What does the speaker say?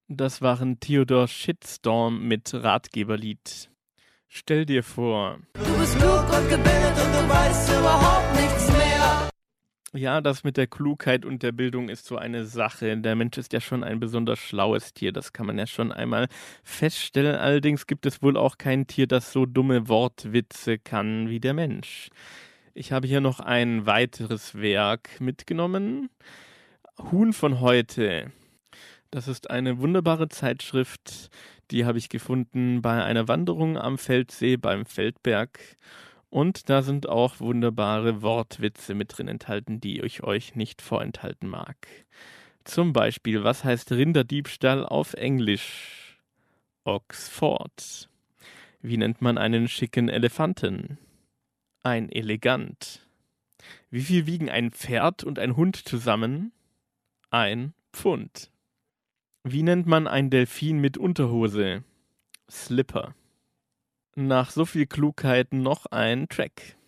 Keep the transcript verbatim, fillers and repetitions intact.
Das waren Theodor Shitstorm mit Ratgeberlied. Stell dir vor. Du bist klug und gebildet und du weißt überhaupt nichts mehr. Ja, das mit der Klugheit und der Bildung ist so eine Sache. Der Mensch ist ja schon ein besonders schlaues Tier, das kann man ja schon einmal feststellen. Allerdings gibt es wohl auch kein Tier, das so dumme Wortwitze kann wie der Mensch. Ich habe hier noch ein weiteres Werk mitgenommen. Huhn von heute. Das ist eine wunderbare Zeitschrift, die habe ich gefunden bei einer Wanderung am Feldsee beim Feldberg. Und da sind auch wunderbare Wortwitze mit drin enthalten, die ich euch nicht vorenthalten mag. Zum Beispiel, was heißt Rinderdiebstahl auf Englisch? Oxford. Wie nennt man einen schicken Elefanten? Ein Elegant. Wie viel wiegen ein Pferd und ein Hund zusammen? Ein Pfund. Wie nennt man einen Delfin mit Unterhose? Slipper. Nach so viel Klugheit noch ein Track.